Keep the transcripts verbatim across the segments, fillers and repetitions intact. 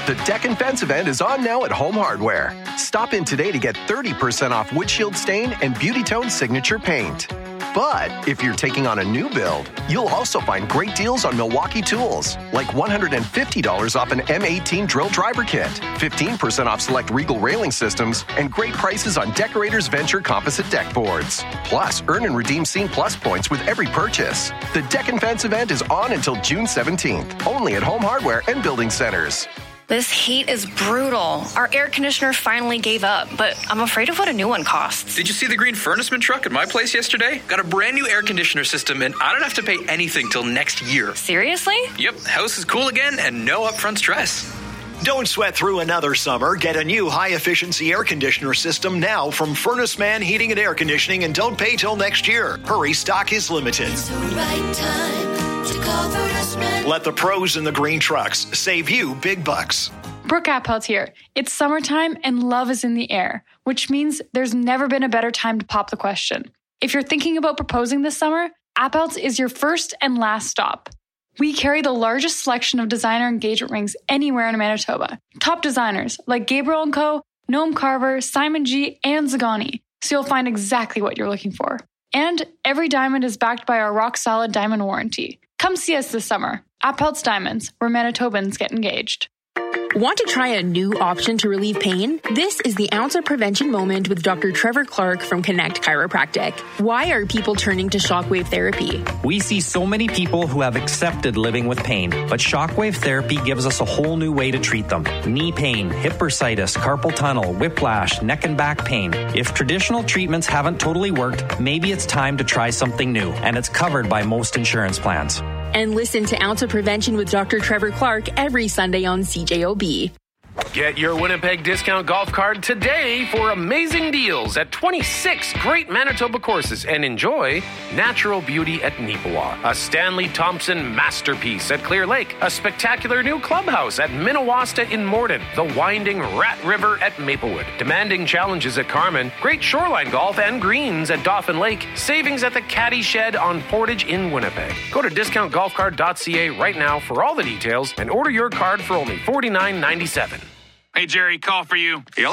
The Deck and Fence event is on now at Home Hardware. Stop in today to get thirty percent off windshield stain and Beauty Tone signature paint. But if you're taking on a new build, you'll also find great deals on Milwaukee tools, like one hundred fifty dollars off an M eighteen drill driver kit, fifteen percent off select Regal railing systems, and great prices on Decorators Venture composite deck boards. Plus, earn and redeem Scene Plus points with every purchase. The Deck and Fence event is on until June seventeenth, only at Home Hardware and Building Centers. This heat is brutal. Our air conditioner finally gave up, but I'm afraid of what a new one costs. Did you see the green Furnaceman truck at my place yesterday? Got a brand new air conditioner system, and I don't have to pay anything till next year. Seriously? Yep, house is cool again and no upfront stress. Don't sweat through another summer. Get a new high-efficiency air conditioner system now from Furnace Man Heating and Air Conditioning, and don't pay till next year. Hurry, stock is limited. It's the right time to call Furnace Man. Let the pros in the green trucks save you big bucks. Brooke Appelt here. It's summertime and love is in the air, which means there's never been a better time to pop the question. If you're thinking about proposing this summer, Appelt's is your first and last stop. We carry the largest selection of designer engagement rings anywhere in Manitoba. Top designers like Gabriel and Co., Noam Carver, Simon G., and Zagani, so you'll find exactly what you're looking for. And every diamond is backed by our rock-solid diamond warranty. Come see us this summer. Appelt's Diamonds, where Manitobans get engaged. Want to try a new option to relieve pain? This is the Ounce of Prevention Moment with Doctor Trevor Clark from Connect Chiropractic. Why are people turning to shockwave therapy? We see so many people who have accepted living with pain, but shockwave therapy gives us a whole new way to treat them. Knee pain, hip bursitis, carpal tunnel, whiplash, neck and back pain. If traditional treatments haven't totally worked, maybe it's time to try something new, and it's covered by most insurance plans. And listen to Ounce of Prevention with Doctor Trevor Clark every Sunday on C J O B. Get your Winnipeg discount golf card today for amazing deals at twenty-six great Manitoba courses, and enjoy natural beauty at Neepawa, a Stanley Thompson masterpiece at Clear Lake, a spectacular new clubhouse at Minnewasta in Morden, the winding Rat River at Maplewood, demanding challenges at Carman, great shoreline golf and greens at Dauphin Lake, savings at the Caddy Shed on Portage in Winnipeg. Go to discount golf card dot c a right now for all the details and order your card for only forty-nine ninety-seven. Hey, Jerry, call for you. Hello?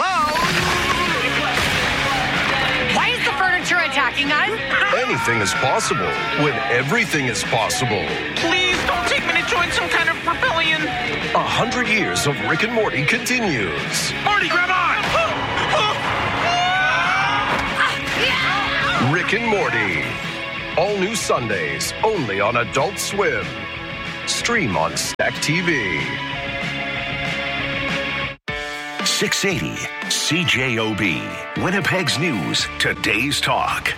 Why is the furniture attacking us? Anything is possible when everything is possible. Please don't take me to join some kind of rebellion. A hundred years of Rick and Morty continues. Morty, grab on! Rick and Morty. All new Sundays, only on Adult Swim. Stream on Stack T V. six eighty C J O B, Winnipeg's News, today's talk.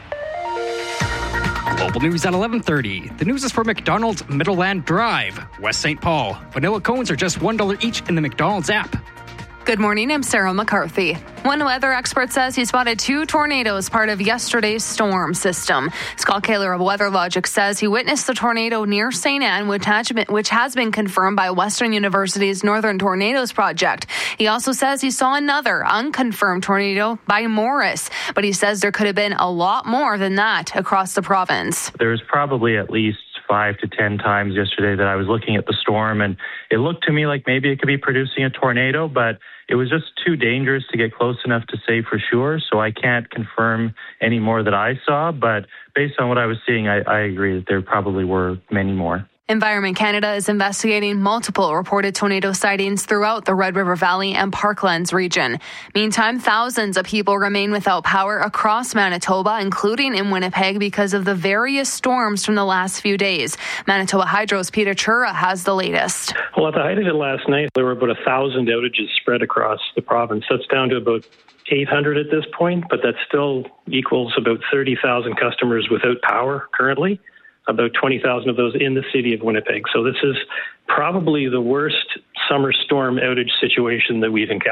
Global news at eleven thirty. The news is for McDonald's Middleland Drive, West Saint Paul. Vanilla cones are just one dollar each in the McDonald's app. Good morning, I'm Sarah McCarthy. One weather expert says he spotted two tornadoes part of yesterday's storm system. Scott Kaler of WeatherLogic says he witnessed the tornado near Saint Anne, which has been, which has been confirmed by Western University's Northern Tornadoes Project. He also says he saw another unconfirmed tornado by Morris, but he says there could have been a lot more than that across the province. There's probably at least five to ten times yesterday that I was looking at the storm, and it looked to me like maybe it could be producing a tornado, but it was just too dangerous to get close enough to say for sure, so I can't confirm any more that I saw, but based on what I was seeing, I, I agree that there probably were many more. Environment Canada is investigating multiple reported tornado sightings throughout the Red River Valley and Parklands region. Meantime, thousands of people remain without power across Manitoba, including in Winnipeg, because of the various storms from the last few days. Manitoba Hydro's Peter Chura has the latest. Well, at the height of it last night, there were about a thousand outages spread across the province. That's down to about eight hundred at this point, but that still equals about thirty thousand customers without power currently. About twenty thousand of those in the city of Winnipeg. So this is probably the worst summer storm outage situation that we've encountered.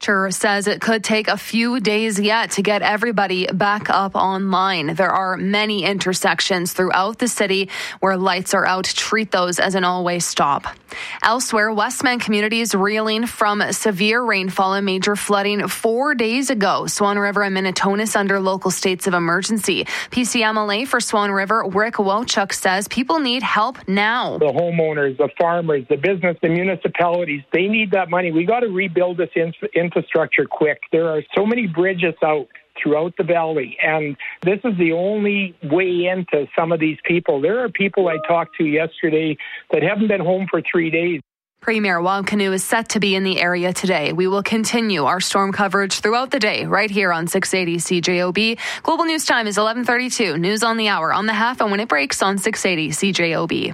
Chur says it could take a few days yet to get everybody back up online. There are many intersections throughout the city where lights are out. Treat those as an always stop. Elsewhere, Westman communities reeling from severe rainfall and major flooding four days ago. Swan River and Minnetonka under local states of emergency. P C M L A for Swan River, Rick Wojcik says people need help now. The homeowners, the farmers, the business, the municipalities, they need that money. We got to rebuild this in- infrastructure quick. There are so many bridges out throughout the valley, and this is the only way into some of these people. There are people I talked to yesterday that haven't been home for three days. Premier Wab Kinew is set to be in the area today. We will continue our storm coverage throughout the day right here on six eighty C J O B. Global News Time is eleven thirty-two. News on the hour on the half and when it breaks on six eighty C J O B.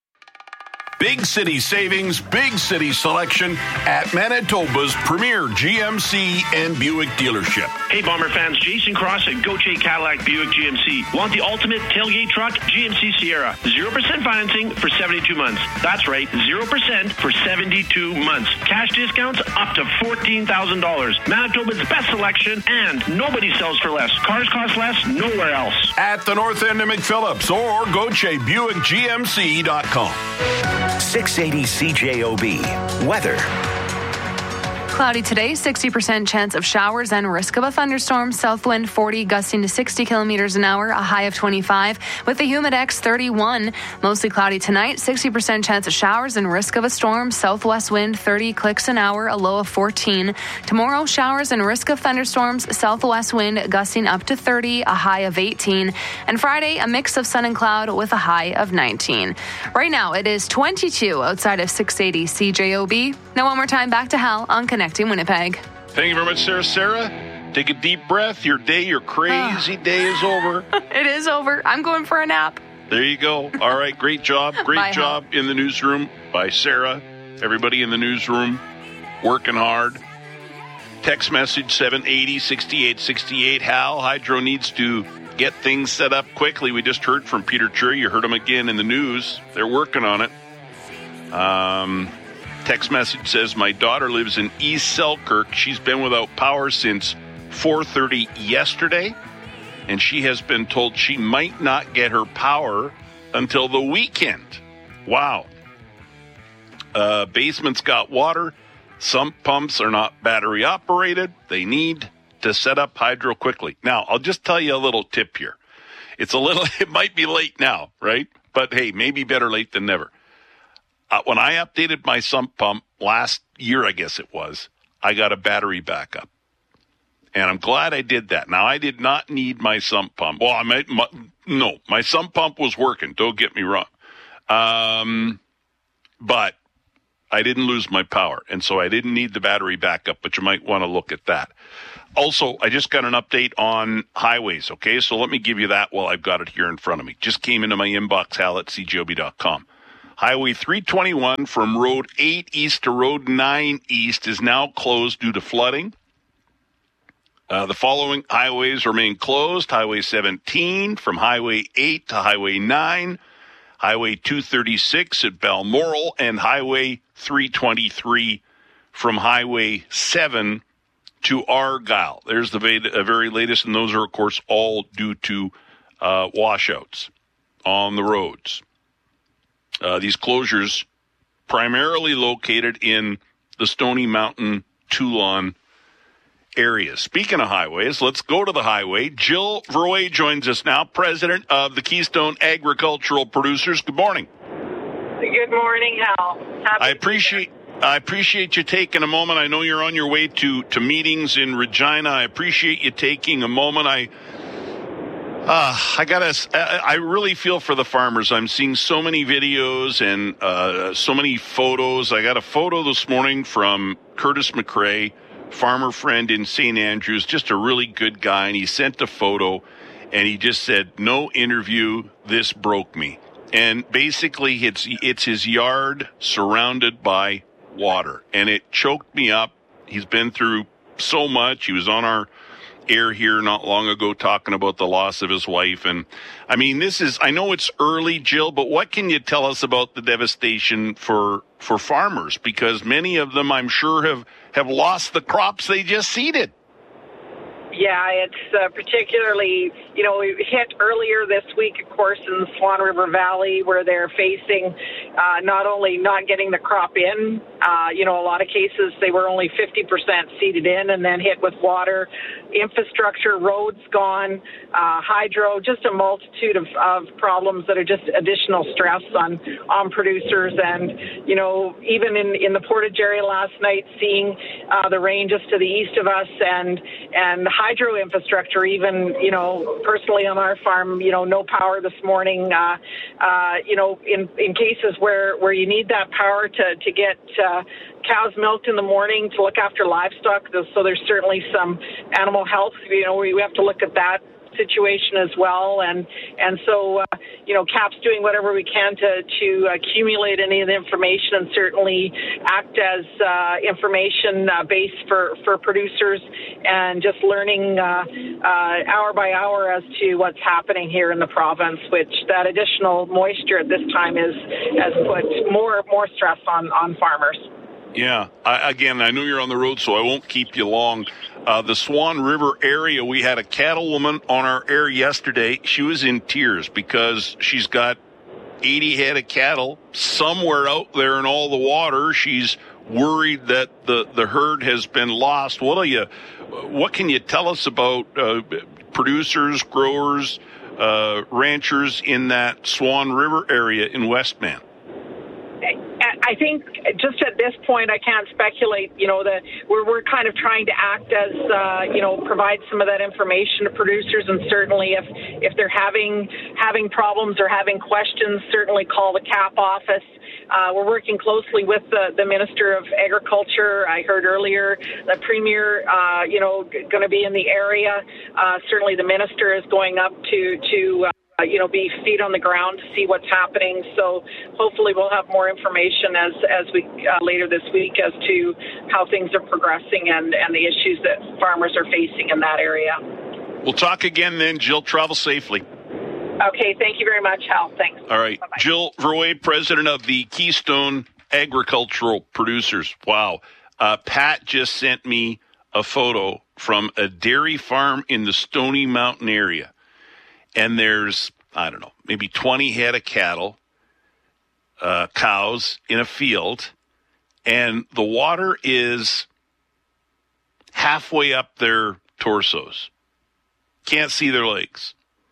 Big city savings, big city selection at Manitoba's premier G M C and Buick dealership. Hey, Bomber fans, Jason Cross at Gauthier Cadillac Buick G M C. Want the ultimate tailgate truck? G M C Sierra. zero percent financing for seventy-two months. That's right, zero percent for seventy-two months. Cash discounts up to fourteen thousand dollars. Manitoba's best selection, and nobody sells for less. Cars cost less nowhere else. At the north end of McPhillips or Gauthier Buick G M C dot com. six eighty C J O B. Weather. Cloudy today, sixty percent chance of showers and risk of a thunderstorm. South wind forty, gusting to sixty kilometers an hour, a high of twenty-five. With the humidex thirty-one. Mostly cloudy tonight, sixty percent chance of showers and risk of a storm. Southwest wind thirty clicks an hour, a low of fourteen. Tomorrow, showers and risk of thunderstorms. Southwest wind gusting up to thirty, a high of eighteen. And Friday, a mix of sun and cloud with a high of nineteen. Right now, it is twenty-two outside of six eighty C J O B. Now one more time, back to Hal on Connecting Winnipeg. Thank you very much, Sarah. Sarah, take a deep breath. Your day, your crazy day is over. It is over. I'm going for a nap. There you go. All right, great job. Great Bye, job Hal. In the newsroom by Sarah. Everybody in the newsroom working hard. Text message seven eighty, sixty-eight sixty-eight. Hal, Hydro needs to get things set up quickly. We just heard from Peter Chur. You heard him again in the news. They're working on it. Um... Text message says, my daughter lives in East Selkirk. She's been without power since four thirty yesterday, and she has been told she might not get her power until the weekend. Wow. Uh, basement's got water. Some pumps are not battery operated. They need to set up hydro quickly. Now, I'll just tell you a little tip here. It's a little, it might be late now, right? But hey, maybe better late than never. Uh, when I updated my sump pump last year, I guess it was, I got a battery backup. And I'm glad I did that. Now, I did not need my sump pump. Well, I might, my, no, my sump pump was working. Don't get me wrong. Um, but I didn't lose my power. And so I didn't need the battery backup, but you might want to look at that. Also, I just got an update on highways, okay? So let me give you that while I've got it here in front of me. Just came into my inbox, hal at c j o b dot com. Highway three twenty-one from Road eight east to Road nine east is now closed due to flooding. Uh, the following highways remain closed. Highway seventeen from Highway eight to Highway nine, Highway two thirty-six at Balmoral, and Highway three twenty-three from Highway seven to Argyle. There's the very latest, and those are, of course, all due to uh, washouts on the roads. Uh, these closures primarily located in the Stony Mountain, Toulon area. Speaking of highways, let's go to the highway. Jill Vroy joins us now, president of the Keystone Agricultural Producers. Good morning. Good morning, Hal. Happy I appreciate I appreciate you taking a moment. I know you're on your way to, to meetings in Regina. I appreciate you taking a moment. I Uh, I gotta, I really feel for the farmers. I'm seeing so many videos and uh, so many photos. I got a photo this morning from Curtis McRae, farmer friend in Saint Andrews, just a really good guy. And he sent a photo and he just said, no interview, this broke me. And basically it's, it's his yard surrounded by water and it choked me up. He's been through so much. He was on our air here not long ago talking about the loss of his wife. And I mean, this is, I know it's early, Jill, but what can you tell us about the devastation for, for farmers? Because many of them, I'm sure, have, have lost the crops they just seeded. Yeah, it's uh, particularly, you know, we hit earlier this week, of course, in the Swan River Valley, where they're facing uh, not only not getting the crop in, uh, you know, a lot of cases they were only fifty percent seeded in and then hit with water, infrastructure, roads gone, uh, hydro, just a multitude of, of problems that are just additional stress on, on producers. And, you know, even in, in the Port of Jerry last night, seeing uh, the rain just to the east of us and, and hydro infrastructure, even, you know, personally on our farm, you know, no power this morning, uh, uh, you know, in, in cases where, where you need that power to, to get uh, cows milked in the morning to look after livestock. So there's certainly some animal health, you know, we have to look at that situation as well. And, and so, uh, you know, C A P's doing whatever we can to, to accumulate any of the information and certainly act as uh, information uh, base for, for producers and just learning uh, uh, hour by hour as to what's happening here in the province, which that additional moisture at this time is has put more, more stress on, on farmers. Yeah. I, again, I know you're on the road, so I won't keep you long. Uh, the Swan River area, we had a cattlewoman on our air yesterday. She was in tears because she's got eighty head of cattle somewhere out there in all the water. She's worried that the, the herd has been lost. What are you, what can you tell us about uh, producers, growers, uh, ranchers in that Swan River area in Westman? I think just at this point, I can't speculate, you know, that we're, we're kind of trying to act as, uh, you know, provide some of that information to producers. And certainly if, if they're having, having problems or having questions, certainly call the C A P office. Uh, we're working closely with the, the Minister of Agriculture. I heard earlier the Premier, uh, you know, going to be in the area. Uh, certainly the Minister is going up to, to, uh, Uh, you know, be feet on the ground to see what's happening. So hopefully we'll have more information as as we uh, later this week as to how things are progressing and, and the issues that farmers are facing in that area. We'll talk again then, Jill. Travel safely. Okay, thank you very much, Hal. Thanks. All right. Bye-bye. Jill Verwey, president of the Keystone Agricultural Producers. Wow. Uh, Pat just sent me a photo from a dairy farm in the Stony Mountain area. And there's, I don't know, maybe twenty head of cattle, uh, cows in a field, and the water is halfway up their torsos. Can't see their legs.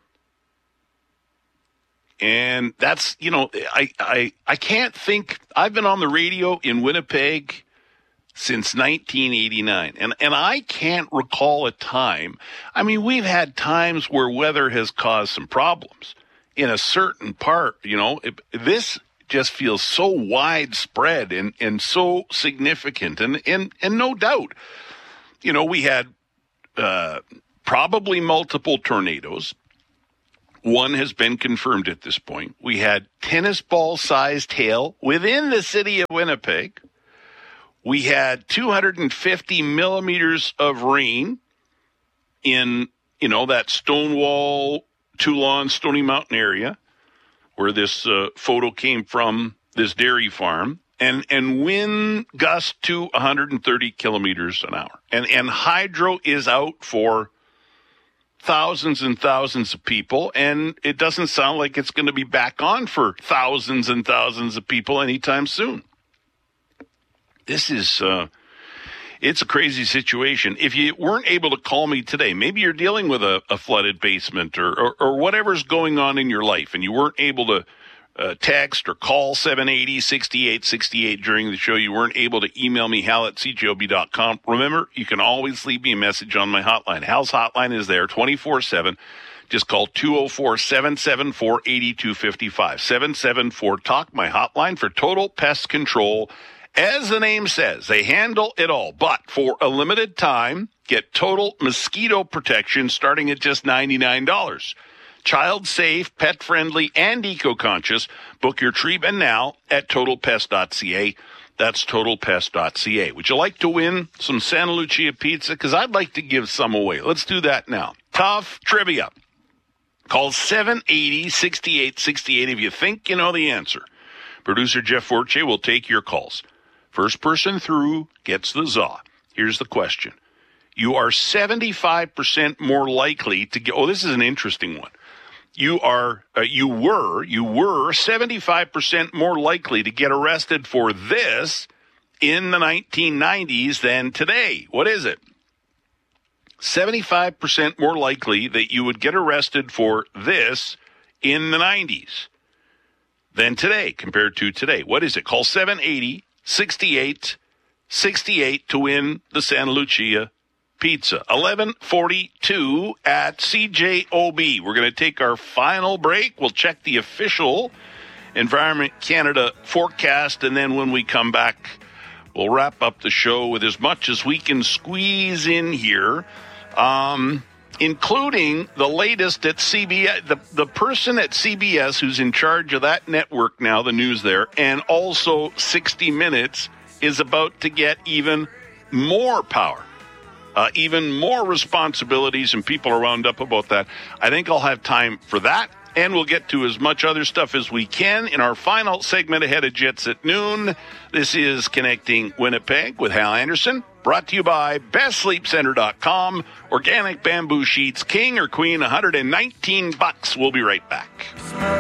And that's, you know, I, I, I can't think, I've been on the radio in Winnipeg since nineteen eighty-nine. And and I can't recall a time. I mean, we've had times where weather has caused some problems in a certain part, you know. It, this just feels so widespread and, and so significant. And, and, and no doubt, you know, we had uh, probably multiple tornadoes. One has been confirmed at this point. We had tennis ball-sized hail within the city of Winnipeg. We had two hundred fifty millimeters of rain in, you know, that Stonewall, Toulon, Stony Mountain area where this uh, photo came from, this dairy farm, and, and wind gusts to one hundred thirty kilometers an hour. And, and hydro is out for thousands and thousands of people, and it doesn't sound like it's going to be back on for thousands and thousands of people anytime soon. This is, uh, it's a crazy situation. If you weren't able to call me today, maybe you're dealing with a, a flooded basement or, or, or whatever's going on in your life, and you weren't able to uh, text or call seven eight zero, six eight six eight during the show. You weren't able to email me, hal at c j o b dot com. Remember, you can always leave me a message on my hotline. Hal's hotline is there twenty-four seven. Just call two oh four, seven seven four, eight two five five. seven seven four, talk, my hotline for total pest control. As the name says, they handle it all. But for a limited time, get total mosquito protection starting at just ninety-nine dollars. child safe, pet friendly, and eco-conscious. Book your treatment now at total pest dot c a. That's total pest dot c a. Would you like to win some Santa Lucia pizza? Because I'd like to give some away. Let's do that now. Tough trivia. Call seven eight zero, six eight six eight if you think you know the answer. Producer Jeff Forte will take your calls. First person through gets the Z A W. Here's the question. You are seventy-five percent more likely to get, oh, this is an interesting one. You are, uh, you were, you were seventy-five percent more likely to get arrested for this in the nineteen nineties than today. What is it? seventy-five percent more likely that you would get arrested for this in the nineties than today compared to today. What is it? Call seven eight zero, six eight six eight to win the Santa Lucia pizza. eleven forty-two at C J O B. We're going to take our final break. We'll check the official Environment Canada forecast, and then when we come back, we'll wrap up the show with as much as we can squeeze in here, um, including the latest at C B S, the, the person at C B S who's in charge of that network now, the news there, and also sixty minutes is about to get even more power. Uh, even more responsibilities, and people are wound up about that. I think I'll have time for that, and we'll get to as much other stuff as we can in our final segment ahead of Jets at noon. This is Connecting Winnipeg with Hal Anderson, brought to you by best sleep center dot com. Organic bamboo sheets, king or queen, one hundred nineteen bucks. We'll be right back.